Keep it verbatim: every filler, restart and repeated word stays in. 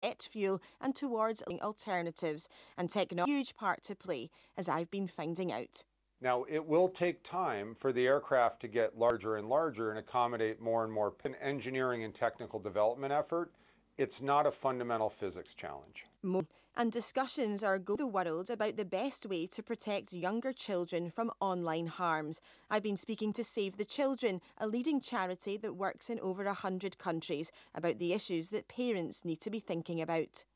jet fuel and towards alternatives, and technology has a huge part to play, as I've been finding out. Now, it will take time for the aircraft to get larger and larger and accommodate more and more an engineering and technical development effort. It's not a fundamental physics challenge. And discussions are going the world about the best way to protect younger children from online harms. I've been speaking to Save the Children, a leading charity that works in over one hundred countries, about the issues that parents need to be thinking about.